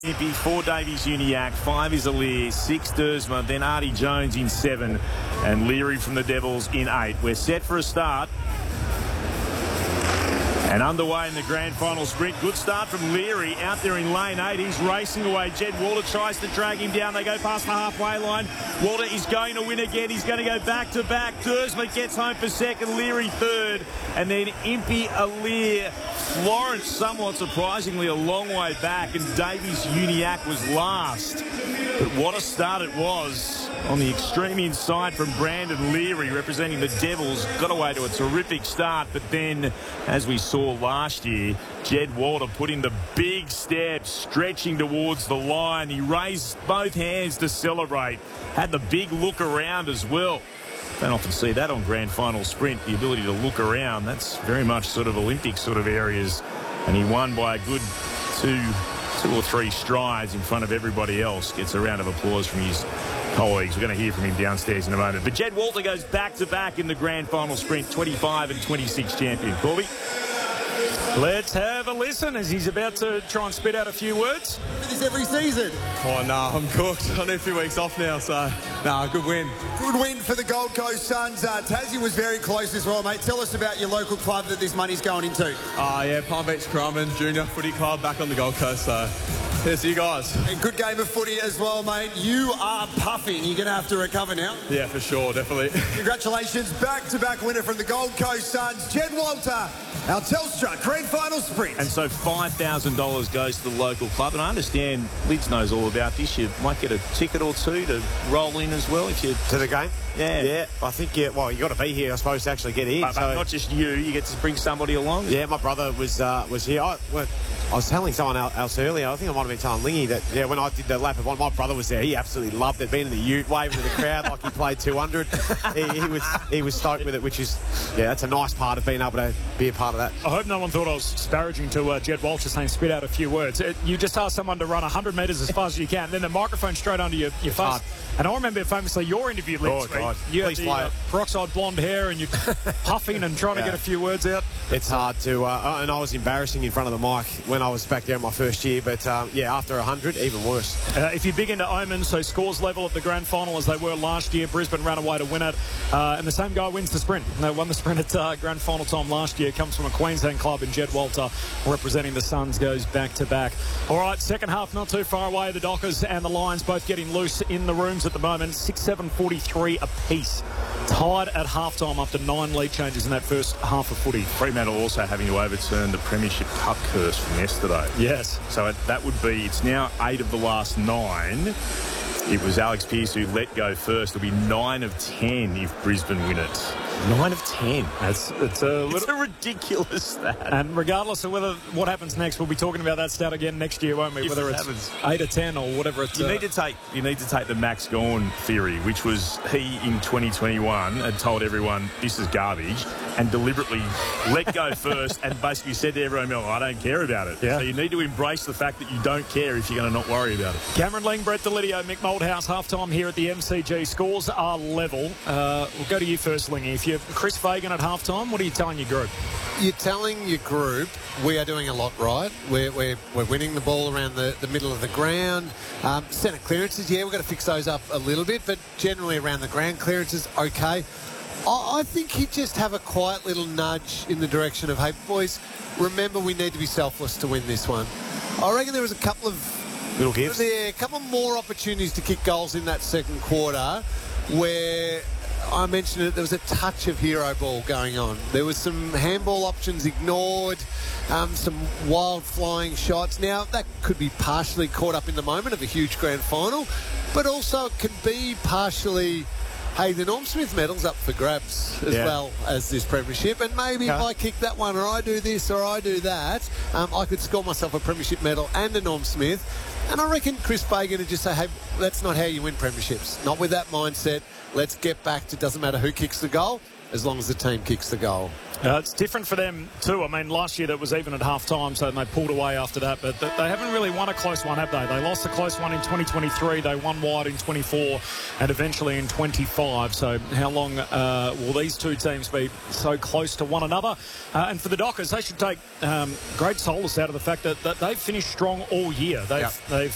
Impey, 4 Davies Uniacke, 5 is Aliir, 6 Dersma, then Artie Jones in 7, and Leary from the Devils in 8. We're set for a start. And underway in the grand final sprint. Good start from Leary out there in lane 8. He's racing away. Jed Walter tries to drag him down. They go past the halfway line. Walter is going to win again. He's going to go back-to-back. Dersma gets home for second. Leary third. And then Impey, Aliir, Florence somewhat surprisingly a long way back. And Davies Uniacke was last. But what a start it was on the extreme inside from Brandon Leary representing the Devils. Got away to a terrific start. But then, as we saw last year, Jed Walter put in the big step, stretching towards the line. He raised both hands to celebrate. Had the big look around as well. Don't often see that on grand final sprint, the ability to look around. That's very much sort of Olympic sort of areas. And he won by a good two or three strides in front of everybody else. Gets a round of applause from his colleagues. We're going to hear from him downstairs in a moment. But Jed Walter goes back-to-back in the grand final sprint, 25 and 26 champion. Corby? Let's have a listen as he's about to try and spit out a few words. This every season. Oh, no, I'm cooked. I need a few weeks off now, so, good win. Good win for the Gold Coast Suns. Tassie was very close as well, mate. Tell us about your local club that this money's going into. Yeah, Palm Beach Currumbin Junior Footy Club back on the Gold Coast, so here's you guys. A good game of footy as well, mate. You are puffing. You're going to have to recover now. Yeah, for sure, definitely. Congratulations, back-to-back winner from the Gold Coast Suns, Jed Walter, our Telstra Grand Final Sprint. And so $5,000 goes to the local club. And I understand Lids knows all about this. You might get a ticket or two to roll in as well if you... To the game? Yeah. I think, you got to be here, I suppose, to actually get in. But not just you get to bring somebody along. Yeah, my brother was here. I was telling someone else earlier, I think I might have been telling Lingy that, when I did the lap of one, my brother was there. He absolutely loved it, being in the ute, waving to the crowd like he played 200. He was stoked with it, which is, that's a nice part of being able to be a part of that. I hope no one thought I was disparaging to Jed Walter saying spit out a few words. You just ask someone to run 100 metres as fast as you can, then the microphone straight under your face. Hard. And I remember famously your interview, Liz. Oh, God. You Please had play the it. peroxide blonde hair and you're puffing and trying to get a few words out. It's hard to, and I was embarrassing in front of the mic when I was back there in my first year, but after 100, even worse. If you're big into omens, so scores level at the grand final as they were last year. Brisbane ran away to win it, and the same guy wins the sprint. They won the sprint at grand final time last year. Comes from a Queensland club, and Jed Walter representing the Suns goes back-to-back. All right, second half not too far away. The Dockers and the Lions both getting loose in the rooms at the moment. 6-7-43 apiece. Tied at halftime after 9 lead changes in that first half of footy. Fremantle also having to overturn the Premiership Cup curse from yesterday. Yes. So that would be, it's now 8 of the last 9. It was Alex Pearce who let go first. It'll be 9 of 10 if Brisbane win it. 9 of 10. It's a ridiculous stat. And regardless of what happens next, we'll be talking about that stat again next year, won't we? Whether it's 8 or 10 or whatever it's... You need to take the Max Gawn theory, which was he in 2021 had told everyone this is garbage and deliberately let go first and basically said to everyone, I don't care about it. Yeah. So you need to embrace the fact that you don't care if you're going to not worry about it. Cameron Ling, Brett Delidio, Mick Moldhouse, halftime here at the MCG. Scores are level. We'll go to you first, Lingy. If you're Chris Fagan at halftime, what are you telling your group? You're telling your group we are doing a lot right. We're winning the ball around the middle of the ground. Centre clearances, we've got to fix those up a little bit, but generally around the ground clearances, okay. I think he'd just have a quiet little nudge in the direction of, hey, boys, remember we need to be selfless to win this one. I reckon there was a couple of... Little gifts? Yeah, a couple more opportunities to kick goals in that second quarter where... I mentioned it, there was a touch of hero ball going on. There was some handball options ignored, some wild flying shots. Now, that could be partially caught up in the moment of a huge grand final, but also it can be partially, hey, the Norm Smith medal's up for grabs as well as this premiership, and maybe if I kick that one or I do this or I do that, I could score myself a premiership medal and a Norm Smith. And I reckon Chris Fagan would just say, hey, that's not how you win premierships. Not with that mindset. Let's get back to doesn't matter who kicks the goal, as long as the team kicks the goal. It's different for them too. I mean, last year that was even at half-time, so they pulled away after that. But they haven't really won a close one, have they? They lost a close one in 2023. They won wide in 24 and eventually in 25. So how long will these two teams be so close to one another? And for the Dockers, they should take great solace out of the fact that they've finished strong all year. They've